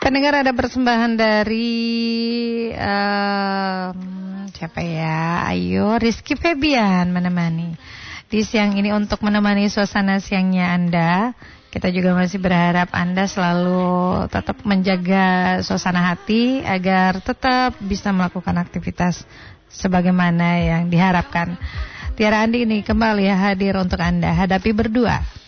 Pendengar, ada persembahan dari siapa ya? Ayo, Rizky Febian menemani di siang ini untuk menemani suasana siangnya Anda. Kita juga masih berharap Anda selalu tetap menjaga suasana hati agar tetap bisa melakukan aktivitas sebagaimana yang diharapkan. Tiara Andi ini kembali hadir untuk Anda hadapi berdua.